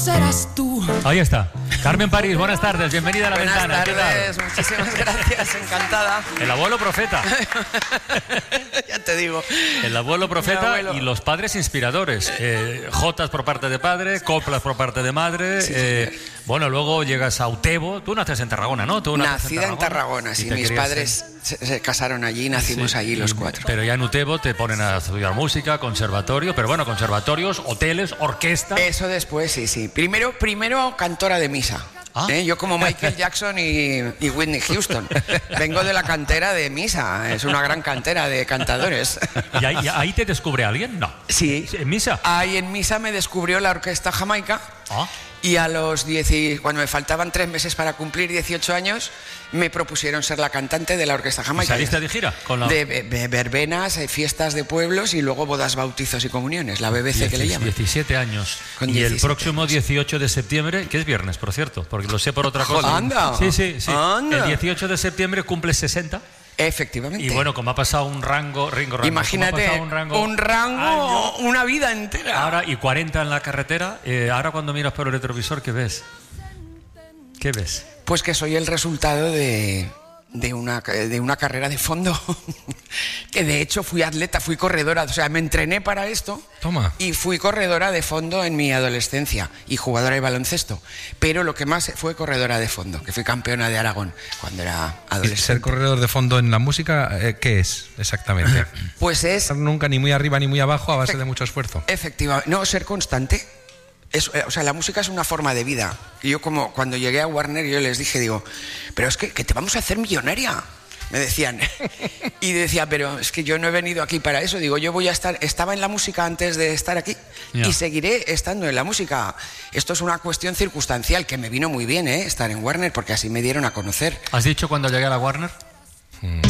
Serás tú. Ahí está. Carmen París, buenas tardes, bienvenida a La Ventana. Buenas tardes, muchísimas gracias, encantada. El abuelo profeta. Ya te digo. El abuelo profeta y los padres inspiradores. Jotas por parte de padre, coplas por parte de madre. Sí, bueno, luego llegas a Utebo. Tú naces en Tarragona, ¿no? ¿Tú Nacida en Tarragona, sí. Mis padres se casaron allí, nacimos allí los cuatro. Pero ya en Utebo te ponen a estudiar música, conservatorio. Pero bueno, conservatorios, hoteles, orquesta. Eso después, sí. Primero cantora de misa. Yo como Michael Jackson y Whitney Houston. Vengo de la cantera de misa. Es una gran cantera de cantadores. ¿Y ahí te descubre alguien? No. Sí. ¿En misa? Ahí en misa me descubrió la Orquesta Jamaica. Y a los cuando me faltaban 3 meses para cumplir 18 años, me propusieron ser la cantante de la Orquesta Jamaica. ¿Saliste de gira? De verbenas, fiestas de pueblos y luego bodas, bautizos y comuniones, la BBC que le llaman. 17 años. Con y 17 el próximo 18 de septiembre, que es viernes, por cierto, porque lo sé por otra cosa. ¡Anda! Sí. ¡Anda! El 18 de septiembre cumple 60. Efectivamente. Y bueno, como ha pasado un rango. Imagínate, un rango, una vida entera. Ahora, y 40 en la carretera. Ahora cuando miras por el retrovisor, ¿qué ves? ¿Qué ves? Pues que soy el resultado de una carrera de fondo. Que de hecho fui atleta, fui corredora. O sea, me entrené para esto. Toma. Y fui corredora de fondo en mi adolescencia y jugadora de baloncesto. Pero lo que más fue corredora de fondo, que fui campeona de Aragón cuando era adolescente. ¿Y ser corredor de fondo en la música, qué es exactamente? Pues es... Nunca ni muy arriba ni muy abajo a base de mucho esfuerzo. Efectivamente. No, ser constante. O sea, la música es una forma de vida. Y yo como cuando llegué a Warner, yo les dije, pero es que te vamos a hacer millonaria. Me decían. Y decía, pero es que yo no he venido aquí para eso. Digo, yo estaba en la música antes de estar aquí y seguiré estando en la música. Esto es una cuestión circunstancial que me vino muy bien, estar en Warner, porque así me dieron a conocer. ¿Has dicho cuando llegué a la Warner?